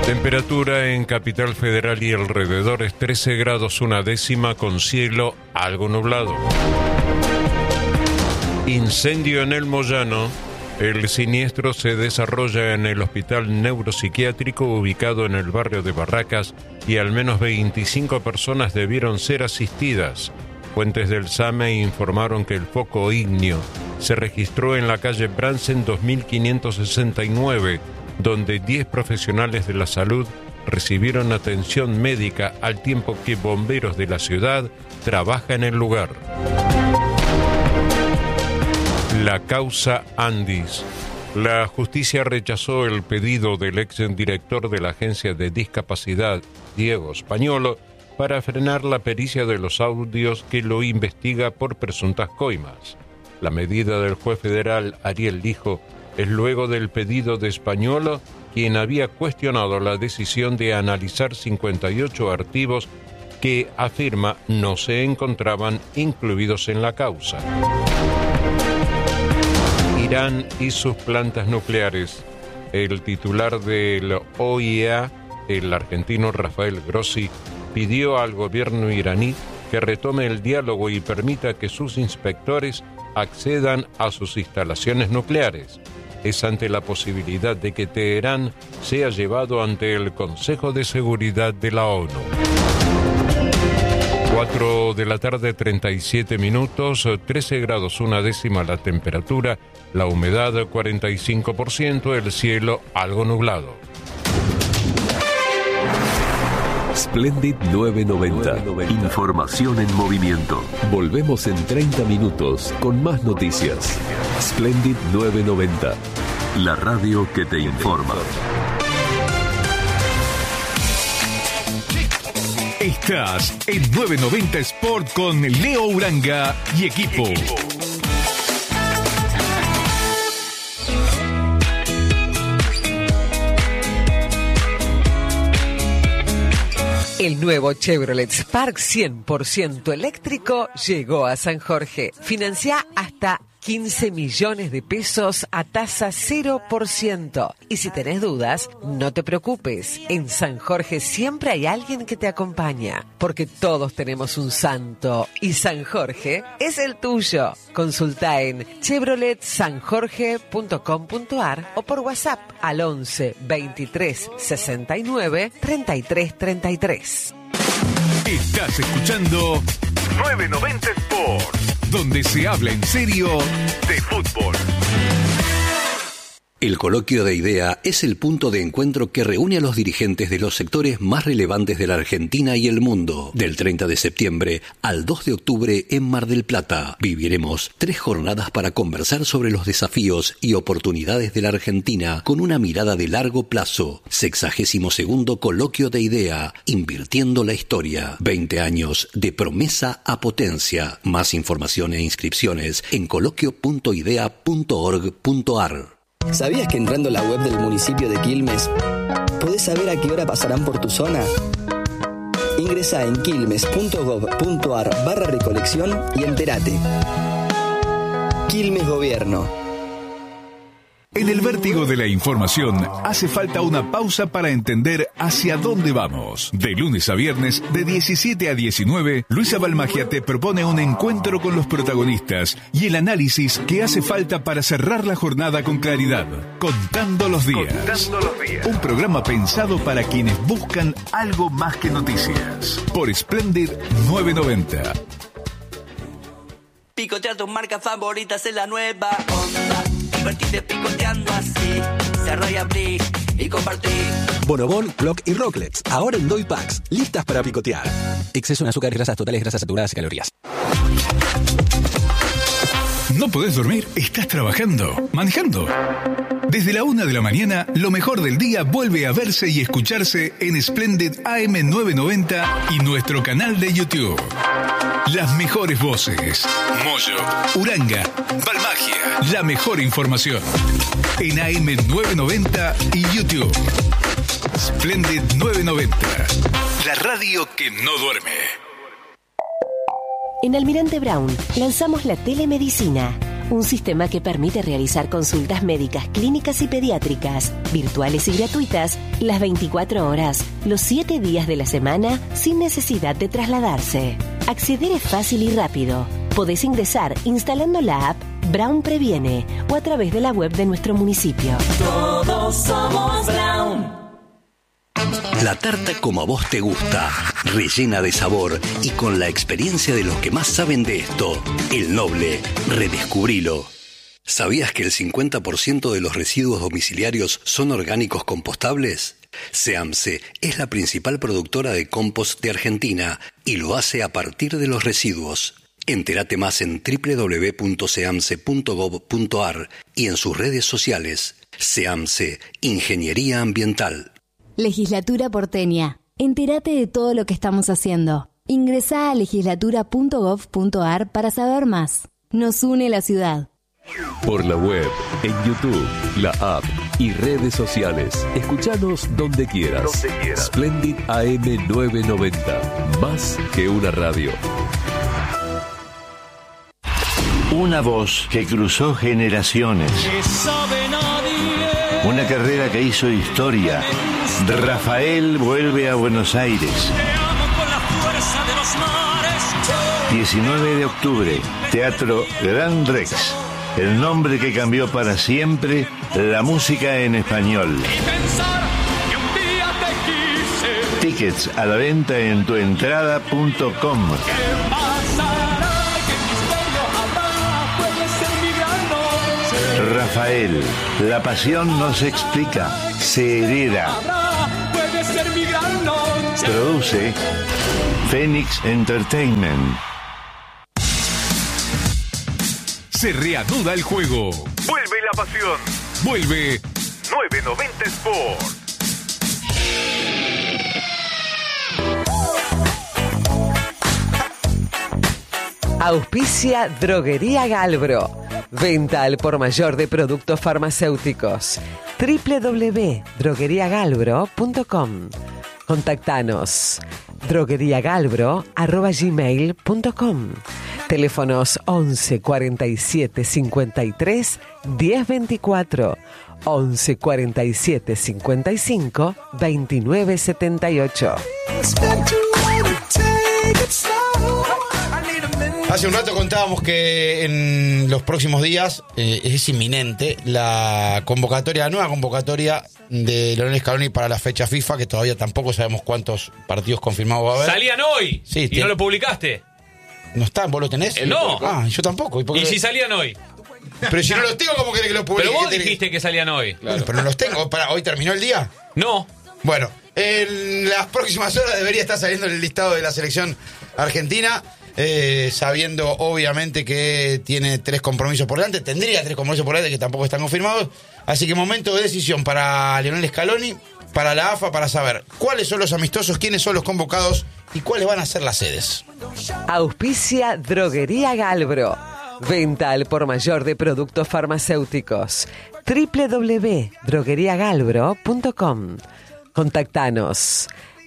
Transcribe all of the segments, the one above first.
Temperatura en Capital Federal y alrededores 13 grados 1/10 con cielo algo nublado. Incendio en el Moyano. El siniestro se desarrolla en el Hospital Neuropsiquiátrico ubicado en el barrio de Barracas y al menos 25 personas debieron ser asistidas. Fuentes del SAME informaron que el foco ígneo se registró en la calle Bransen 2569, donde 10 profesionales de la salud recibieron atención médica al tiempo que bomberos de la ciudad trabajan en el lugar. La causa Andis. La justicia rechazó el pedido del exdirector de la Agencia de Discapacidad, Diego Españolo, para frenar la pericia de los audios que lo investiga por presuntas coimas. La medida del juez federal Ariel Lijo es luego del pedido de Españolo, quien había cuestionado la decisión de analizar 58 archivos que afirma no se encontraban incluidos en la causa. Irán y sus plantas nucleares. El titular del OIEA, el argentino Rafael Grossi, pidió al gobierno iraní que retome el diálogo y permita que sus inspectores accedan a sus instalaciones nucleares. Es ante la posibilidad de que Teherán sea llevado ante el Consejo de Seguridad de la ONU. 4 de la tarde, 37 minutos, 13 grados 1/10 la temperatura, la humedad 45%, el cielo algo nublado. Splendid 990. Información en movimiento. Volvemos en 30 minutos con más noticias. Splendid 990. La radio que te informa. Estás en 990 Sport con Leo Uranga y equipo. El nuevo Chevrolet Spark 100% eléctrico llegó a San Jorge. Financia hasta 15 millones de pesos a tasa 0%. Y si tenés dudas, no te preocupes. En San Jorge siempre hay alguien que te acompaña, porque todos tenemos un santo y San Jorge es el tuyo. Consulta en chevroletsanjorge.com.ar o por WhatsApp al 11 23 69 33 33. Estás escuchando 990 Sport, donde se habla en serio de fútbol. El Coloquio de Idea es el punto de encuentro que reúne a los dirigentes de los sectores más relevantes de la Argentina y el mundo. Del 30 de septiembre al 2 de octubre en Mar del Plata, viviremos 3 jornadas para conversar sobre los desafíos y oportunidades de la Argentina con una mirada de largo plazo. 62º Coloquio de Idea, invirtiendo la historia. 20 años de promesa a potencia. Más información e inscripciones en coloquio.idea.org.ar. ¿Sabías que entrando a la web del municipio de Quilmes podés saber a qué hora pasarán por tu zona? Ingresá en quilmes.gov.ar/recolección y entérate. Quilmes Gobierno. En el vértigo de la información hace falta una pausa para entender hacia dónde vamos. De lunes a viernes, de 17 a 19, Luisa Balmagia te propone un encuentro con los protagonistas y el análisis que hace falta para cerrar la jornada con claridad. Contando los días. Un programa pensado para quienes buscan algo más que noticias. Por Splendid 990. Picotear tus marcas favoritas en la nueva onda. Divertirte picoteando así. Cerrá y abrí y compartí. Bonobón, Block y Rocklets. Ahora en Doy Packs. Listas para picotear. Exceso en azúcares, grasas totales, grasas saturadas y calorías. ¿No podés dormir? ¿Estás trabajando? ¿Manejando? Desde la 1 de la mañana, lo mejor del día vuelve a verse y escucharse en Splendid AM990 y nuestro canal de YouTube. Las mejores voces. Moyo, Uranga, Balmagia. La mejor información. En AM990 y YouTube. Splendid 990. La radio que no duerme. En Almirante Brown lanzamos la telemedicina. un sistema que permite realizar consultas médicas, clínicas y pediátricas, virtuales y gratuitas, las 24 horas, los 7 días de la semana, sin necesidad de trasladarse. Acceder es fácil y rápido. Podés ingresar instalando la app Brown Previene o a través de la web de nuestro municipio. Todos somos Brown. La tarta como a vos te gusta, rellena de sabor y con la experiencia de los que más saben de esto. El Noble, redescubrilo. ¿Sabías que el 50% de los residuos domiciliarios son orgánicos compostables? SEAMSE es la principal productora de compost de Argentina y lo hace a partir de los residuos. Entérate más en www.seamse.gov.ar y en sus redes sociales. SEAMSE, Ingeniería Ambiental. Legislatura porteña. Entérate de todo lo que estamos haciendo. Ingresá a legislatura.gov.ar para saber más. Nos une la ciudad. Por la web, en YouTube, la app y redes sociales. Escuchanos donde quieras. Splendid AM 990. Más que una radio. Una voz que cruzó generaciones. Una carrera que hizo historia. Rafael vuelve a Buenos Aires. 19 de octubre, Teatro Gran Rex. El nombre que cambió para siempre la música en español. Tickets a la venta en tuentrada.com. Rafael, la pasión no se explica, se hereda. Produce Phoenix Entertainment. Se reanuda el juego. Vuelve la pasión. Vuelve 990 Sport. Auspicia Droguería Galbro. Venta al por mayor de productos farmacéuticos. www.drogueriagalbro.com. Contactanos. drogueriagalbro@gmail.com. Teléfonos 11 47 53 10 24, 11 47 55 29 78. Hace un rato contábamos que en los próximos días es inminente la nueva convocatoria de Lionel Scaloni para la fecha FIFA, que todavía tampoco sabemos cuántos partidos confirmados va a haber. Salían hoy y no lo publicaste. ¿No están? ¿Vos lo tenés? No. Ah, yo tampoco. ¿Y si salían hoy? Pero si no los tengo, ¿cómo querés que los publique? Pero vos dijiste que salían hoy. Claro, pero no los tengo. ¿Hoy terminó el día? No. Bueno, en las próximas horas debería estar saliendo el listado de la selección argentina, sabiendo obviamente que tiene 3 compromisos por delante. Tendría 3 compromisos por delante que tampoco están confirmados. Así que momento de decisión para Lionel Scaloni, para la AFA, para saber cuáles son los amistosos, quiénes son los convocados y cuáles van a ser las sedes. Auspicia Droguería Galbro. Venta al por mayor de productos farmacéuticos. www.drogueriagalbro.com. Contactanos.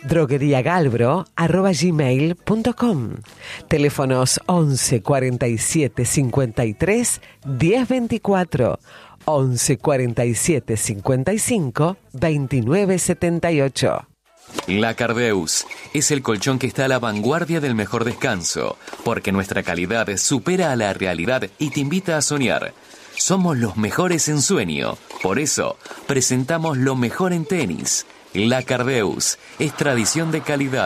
drogueriagalbro@gmail.com. Teléfonos 11 47 53 10 24, 11 47 55 29 78. La Cardeus es el colchón que está a la vanguardia del mejor descanso, porque nuestra calidad supera a la realidad y te invita a soñar. Somos los mejores en sueño, por eso presentamos lo mejor en tenis. La Cardeus es tradición de calidad.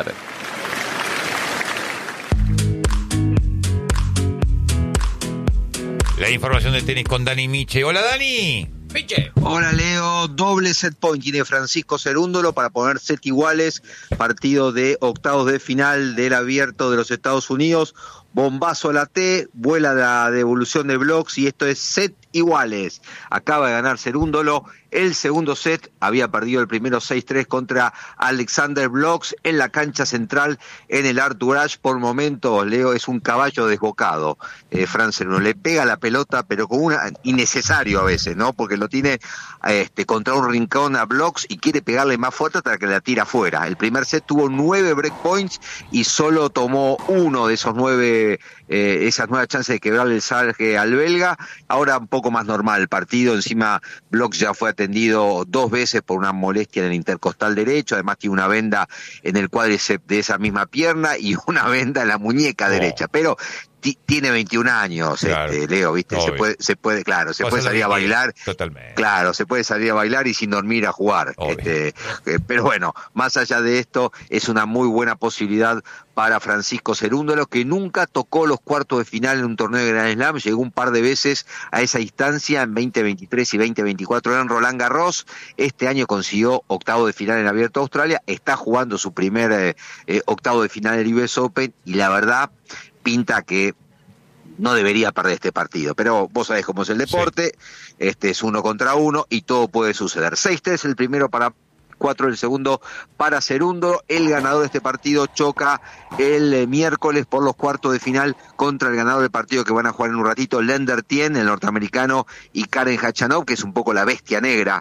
La información de tenis con Dani Miche. Hola, Dani. Miche. Hola, Leo. Doble set point tiene Francisco Cerúndolo para poner set iguales. Partido de octavos de final del Abierto de los Estados Unidos. Bombazo a la T, vuela la devolución de blocks y esto es set iguales. Acaba de ganar Cerúndolo el segundo set, había perdido el primero 6-3 contra Alexander Blocks en la cancha central en el Arthur Ashe. Por momentos, Leo, es un caballo desbocado. Fran Cerúndolo le pega la pelota, pero con innecesario a veces, ¿no? Porque lo tiene contra un rincón a Blocks y quiere pegarle más fuerte hasta que la tira afuera. El primer set tuvo 9 breakpoints y solo tomó uno de esos 9 tuve esas nuevas chances de quebrar el salje al belga. Ahora un poco más normal el partido, encima Bloch ya fue atendido 2 veces por una molestia en el intercostal derecho, además tiene una venda en el cuádriceps de esa misma pierna y una venda en la muñeca derecha, pero tiene 21 años, claro, Leo, ¿viste? Se puede salir a bailar. Totalmente. Claro, se puede salir a bailar y sin dormir a jugar. Pero bueno, más allá de esto, es una muy buena posibilidad para Francisco Cerúndolo, que nunca tocó los cuartos de final en un torneo de Grand Slam, llegó un par de veces a esa instancia en 2023 y 2024 en Roland Garros. Este año consiguió octavo de final en Abierto de Australia, está jugando su primer octavo de final en el US Open y la verdad pinta que no debería perder este partido, pero vos sabés cómo es el deporte, sí. Es 1 contra 1 y todo puede suceder. 6-3 el primero para 4 el segundo para Cerúndolo. El ganador de este partido choca el miércoles por los cuartos de final contra el ganador del partido que van a jugar en un ratito, Lender Tien, el norteamericano, y Karen Khachanov, que es un poco la bestia negra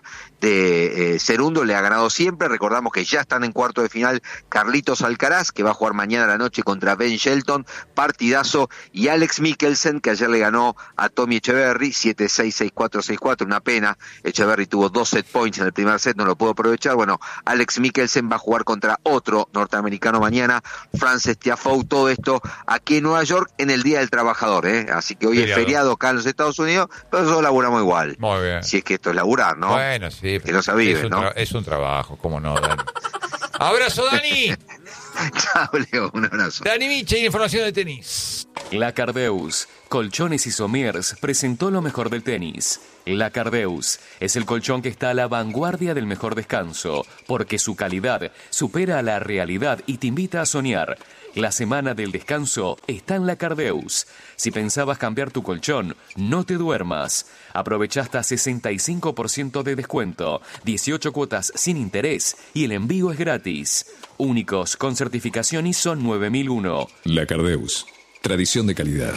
de Cerúndolo, le ha ganado siempre. Recordamos que ya están en cuartos de final Carlitos Alcaraz, que va a jugar mañana a la noche contra Ben Shelton, partidazo, y Alex Mikkelsen, que ayer le ganó a Tommy Echeverry 7-6, 6-4, 6-4, una pena. Echeverry tuvo 2 set points en el primer set, no lo pudo aprovechar. Bueno, Alex Mikkelsen va a jugar contra otro norteamericano mañana, Frances Tiafoe. Todo esto aquí en Nueva York en el Día del Trabajador, así que hoy es feriado acá en los Estados Unidos, pero nosotros laburamos igual. Muy bien. Si es que esto es laburar, ¿no? Bueno, sí. Que no se vive, ¿no? Es un trabajo, ¿cómo no, Dani? ¡Abrazo, Dani! Chao, Leo, un abrazo. Dani Miche, información de tenis. La Cardeus, Colchones y Somiers, presentó lo mejor del tenis. La Cardeus es el colchón que está a la vanguardia del mejor descanso, porque su calidad supera a la realidad y te invita a soñar. La semana del descanso está en La Cardeus. Si pensabas cambiar tu colchón, no te duermas. Aprovecha hasta 65% de descuento, 18 cuotas sin interés y el envío es gratis. Únicos con certificación ISO 9001. La Cardeus, tradición de calidad.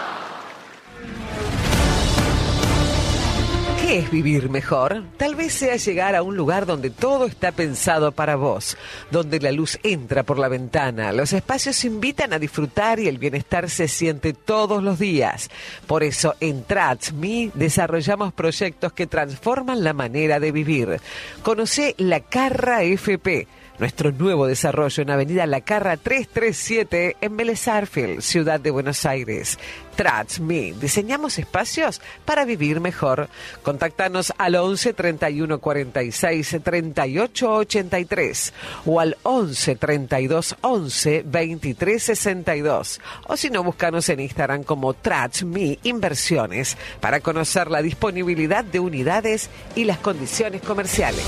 ¿Qué es vivir mejor? Tal vez sea llegar a un lugar donde todo está pensado para vos, donde la luz entra por la ventana, los espacios invitan a disfrutar y el bienestar se siente todos los días. Por eso en TratsMe desarrollamos proyectos que transforman la manera de vivir. Conocé La Carra FP, nuestro nuevo desarrollo en Avenida La Carra 337 en Vélez Sarsfield, Ciudad de Buenos Aires. TratsMe, diseñamos espacios para vivir mejor. Contáctanos al 11 31 46 38 83 o al 11 32 11 23 62. O si no, búscanos en Instagram como TratsMe Inversiones para conocer la disponibilidad de unidades y las condiciones comerciales.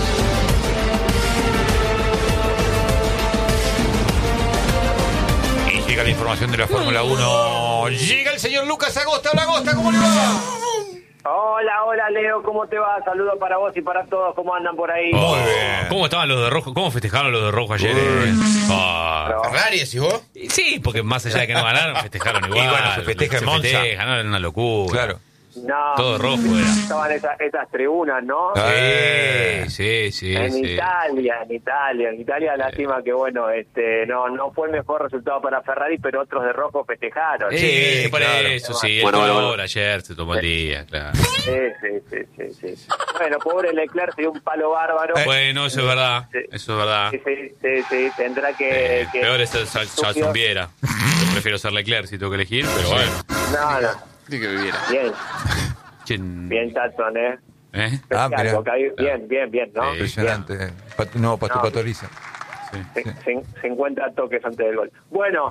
Llega la información de la Fórmula 1. Llega el señor Lucas Agosta. Hola, Agosta, ¿cómo le va? Hola, Leo, ¿cómo te va? Saludos para vos y para todos, ¿cómo andan por ahí? Muy bien. ¿Cómo estaban los de rojo? ¿Cómo festejaron los de rojo ayer? ¿Ferrari, decís vos? Sí, porque más allá de que no ganaron, festejaron igual. Y bueno, se festeja en Monza. Ganaron una locura. Claro. No, todo rojo era. Estaban esas tribunas, ¿no? Sí. En Italia, lástima que bueno, no fue el mejor resultado para Ferrari, pero otros de rojo festejaron. Sí, por claro, eso, sí. El color ayer se tomó el día, claro. Sí. Bueno, pobre Leclerc se dio un palo bárbaro. Bueno, eso es verdad. Eso es verdad. Sí, tendrá que peor es ser Zumbiera. Yo prefiero ser Leclerc si tengo que elegir, pero bueno. No. Sí que viviera. Bien, Tatson, ¿eh? Bien, ¿no? Impresionante. No, Patoriza. Sí. 50 toques antes del gol. Bueno,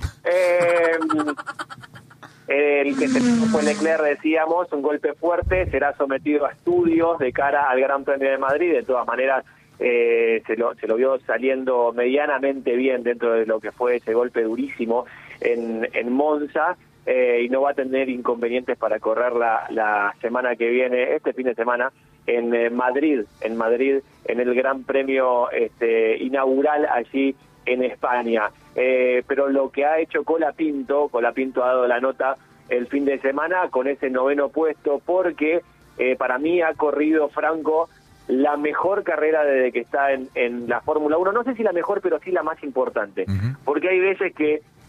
el que se fue Leclerc, decíamos, un golpe fuerte, será sometido a estudios de cara al Gran Premio de Madrid. De todas maneras, se lo vio saliendo medianamente bien dentro de lo que fue ese golpe durísimo en Monza. Y no va a tener inconvenientes para correr la semana que viene, este fin de semana, en Madrid, en el Gran Premio inaugural allí en España. Pero lo que ha hecho Colapinto ha dado la nota el fin de semana con ese 9º puesto, porque para mí ha corrido Franco la mejor carrera desde que está en la Fórmula 1, no sé si la mejor, pero sí la más importante, porque hay veces que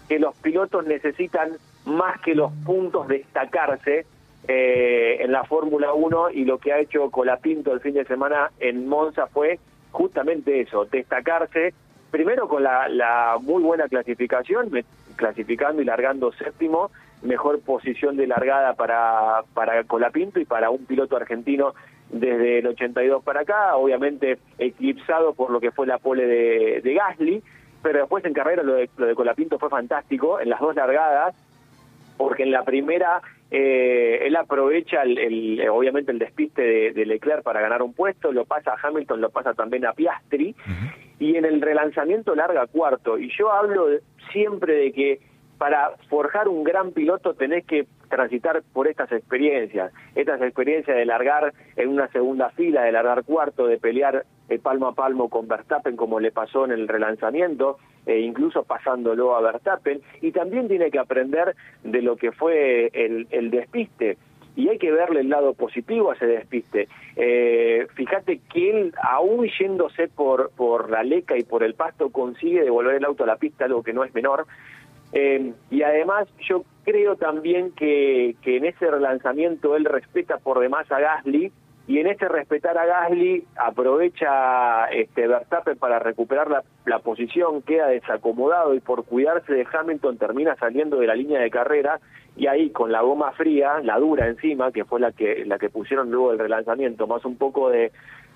que los pilotos necesitan más que los puntos destacarse en la Fórmula 1, y lo que ha hecho Colapinto el fin de semana en Monza fue justamente eso, destacarse, primero con la muy buena clasificación, clasificando y largando séptimo, mejor posición de largada para Colapinto y para un piloto argentino desde el 82 para acá, obviamente eclipsado por lo que fue la pole de Gasly, pero después en carrera lo de Colapinto fue fantástico, en las dos largadas, porque en la primera él aprovecha obviamente el despiste de Leclerc para ganar un puesto, lo pasa a Hamilton, lo pasa también a Piastri, y en el relanzamiento larga cuarto. Y yo hablo siempre de que para forjar un gran piloto tenés que transitar por estas experiencias de largar en una segunda fila, de largar cuarto, de pelear palmo a palmo con Verstappen como le pasó en el relanzamiento, incluso pasándolo a Verstappen, y también tiene que aprender de lo que fue el despiste, y hay que verle el lado positivo a ese despiste. Fíjate que él, aún yéndose por la leca y por el pasto, consigue devolver el auto a la pista, algo que no es menor. Y además yo creo también que en ese relanzamiento él respeta por demás a Gasly, y en ese respetar a Gasly aprovecha Verstappen para recuperar la posición, queda desacomodado y por cuidarse de Hamilton termina saliendo de la línea de carrera, y ahí con la goma fría, la dura encima, que fue la que pusieron luego del relanzamiento, más un poco de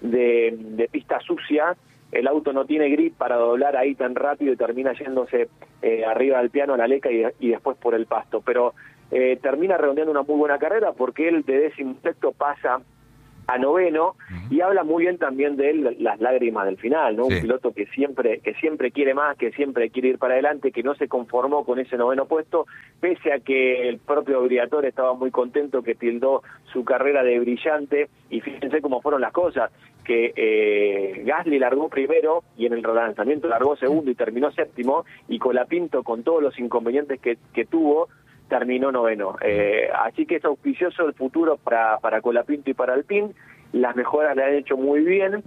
pista sucia, el auto no tiene grip para doblar ahí tan rápido y termina yéndose arriba del piano a la leca y después por el pasto, pero termina redondeando una muy buena carrera porque él de 16º pasa a 9º, y habla muy bien también de él las lágrimas del final, ¿no? Sí. Un piloto que siempre quiere más, que siempre quiere ir para adelante, que no se conformó con ese 9º puesto, pese a que el propio Briatore estaba muy contento, que tildó su carrera de brillante, y fíjense cómo fueron las cosas, que Gasly largó primero y en el relanzamiento largó segundo y terminó séptimo, y Colapinto, con todos los inconvenientes que tuvo, terminó 9º. Así que es auspicioso el futuro para Colapinto y para Alpine. Las mejoras le han hecho muy bien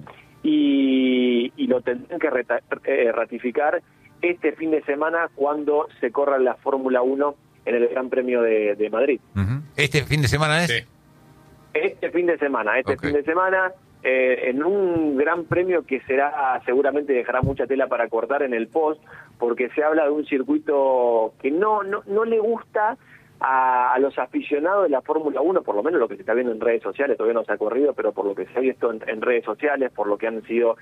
y lo tendrán que ratificar este fin de semana cuando se corra la Fórmula 1 en el Gran Premio de Madrid. ¿Este fin de semana es? Sí. Este fin de semana, en un gran premio que seguramente dejará mucha tela para cortar en el post, porque se habla de un circuito que no le gusta a los aficionados de la Fórmula 1, por lo menos lo que se está viendo en redes sociales, todavía no se ha corrido, pero por lo que se ha visto en redes sociales, por lo que han sido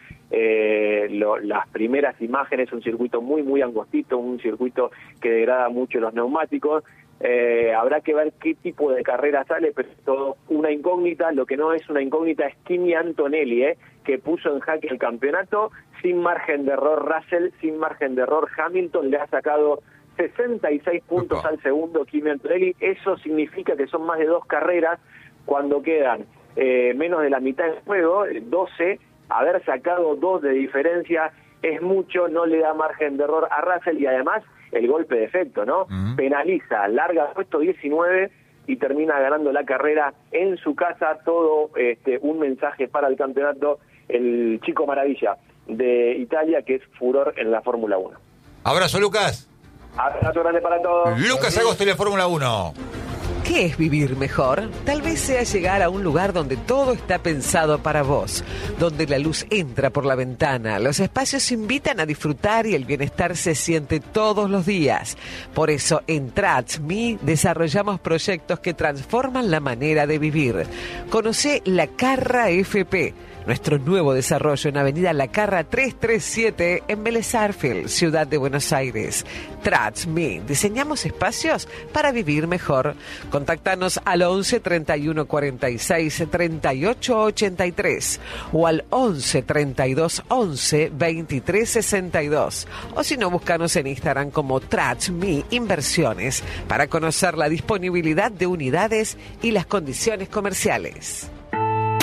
las primeras imágenes, un circuito muy, muy angostito, un circuito que degrada mucho los neumáticos. Habrá que ver qué tipo de carrera sale, pero es todo una incógnita. Lo que no es una incógnita es Kimi Antonelli, que puso en jaque el campeonato, sin margen de error Russell, sin margen de error Hamilton, le ha sacado 66 puntos al segundo Kimi Antonelli. Eso significa que son más de 2 carreras cuando quedan menos de la mitad del juego, 12, haber sacado 2 de diferencia es mucho, no le da margen de error a Russell, y además el golpe de efecto, ¿no? Penaliza, larga puesto 19 y termina ganando la carrera en su casa. Todo un mensaje para el campeonato, el chico maravilla de Italia, que es furor en la Fórmula 1. Abrazo, Lucas. Abrazo grande para todos. Lucas Agosto de la Fórmula 1. ¿Qué es vivir mejor? Tal vez sea llegar a un lugar donde todo está pensado para vos, donde la luz entra por la ventana, los espacios invitan a disfrutar y el bienestar se siente todos los días. Por eso en TratsMe desarrollamos proyectos que transforman la manera de vivir. Conocé La Carra FP, nuestro nuevo desarrollo en Avenida La Carra 337 en Vélez Sarsfield, Ciudad de Buenos Aires. TratsMe, diseñamos espacios para vivir mejor. Contáctanos al 11 31 46 38 83 o al 11 32 11 23 62. O si no, búscanos en Instagram como TratsMe Inversiones para conocer la disponibilidad de unidades y las condiciones comerciales.